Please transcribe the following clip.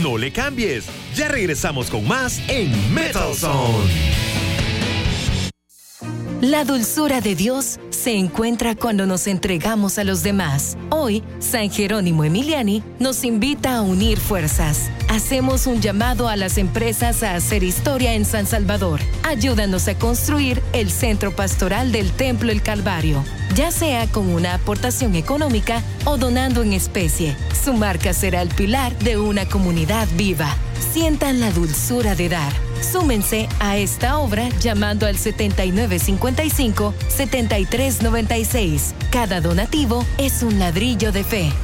No le cambies. Ya regresamos con más en Metal Zone. La dulzura de Dios se encuentra cuando nos entregamos a los demás. Hoy, San Jerónimo Emiliani nos invita a unir fuerzas. Hacemos un llamado a las empresas a hacer historia en San Salvador. Ayúdanos a construir el centro pastoral del Templo El Calvario, ya sea con una aportación económica o donando en especie. Su marca será el pilar de una comunidad viva. Sientan la dulzura de dar. Súmense a esta obra llamando al 7955-7396. Cada donativo es un ladrillo de fe.